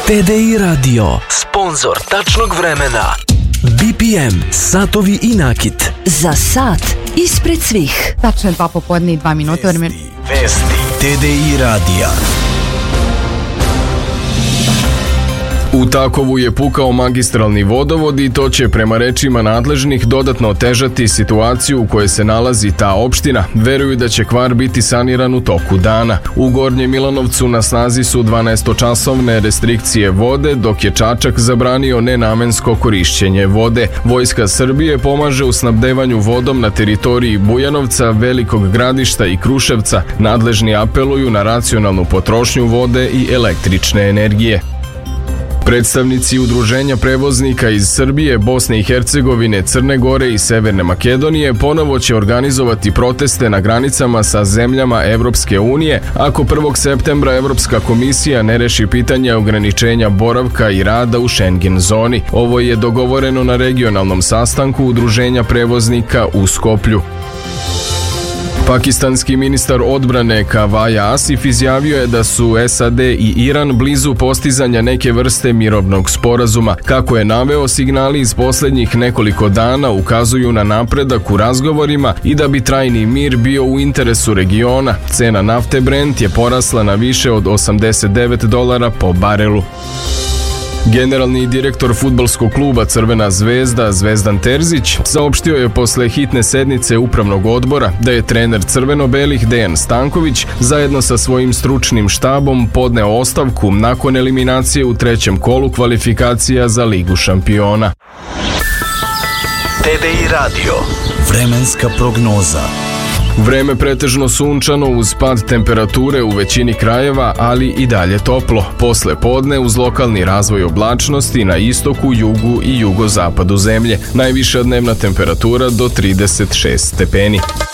TDI Radio, sponzor tačnog vremena. BPM, satovi i nakit. Za sat ispred svih. Tačno je 2 popodne i 2 minuta. Vesti TDI Radija. U Takovu je pukao magistralni vodovod i to će prema rečima nadležnih dodatno otežati situaciju u kojoj se nalazi ta opština. Veruju da će kvar biti saniran u toku dana. U Gornjem Milanovcu na snazi su 12-časovne restrikcije vode, dok je Čačak zabranio nenamensko korišćenje vode. Vojska Srbije pomaže u snabdevanju vodom na teritoriji Bujanovca, Velikog Gradišta i Kruševca. Nadležni apeluju na racionalnu potrošnju vode i električne energije. Predstavnici udruženja prevoznika iz Srbije, Bosne i Hercegovine, Crne Gore i Severne Makedonije ponovo će organizovati proteste na granicama sa zemljama Evropske unije ako 1. septembra Evropska komisija ne reši pitanje ograničenja boravka i rada u Schengen zoni. Ovo je dogovoreno na regionalnom sastanku udruženja prevoznika u Skoplju. Pakistanski ministar odbrane Kavaja Asif izjavio je da su SAD i Iran blizu postizanja neke vrste mirovnog sporazuma. Kako je naveo, signali iz posljednjih nekoliko dana ukazuju na napredak u razgovorima i da bi trajni mir bio u interesu regiona. Cena nafte Brent je porasla na više od $89 po barelu. Generalni direktor fudbalskog kluba Crvena zvezda Zvezdan Terzić saopštio je posle hitne sednice upravnog odbora da je trener crveno-belih Dejan Stanković zajedno sa svojim stručnim štabom podneo ostavku nakon eliminacije u 3. kolu kvalifikacija za Ligu šampiona. TDI Radio, vremenska prognoza. Vreme pretežno sunčano uz pad temperature u većini krajeva, ali i dalje toplo. Posle podne uz lokalni razvoj oblačnosti na istoku, jugu i jugozapadu zemlje. Najviša dnevna temperatura do 36 stepeni.